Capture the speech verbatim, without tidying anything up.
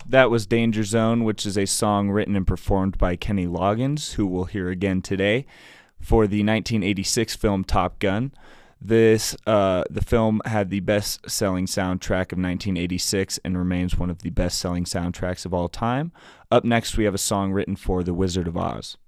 That was Danger Zone, which is a song written and performed by Kenny Loggins, who we'll hear again today, for the nineteen eighty-six film Top Gun. This uh, the film had the best-selling soundtrack of nineteen eighty-six and remains one of the best-selling soundtracks of all time. Up next, we have a song written for The Wizard of Oz.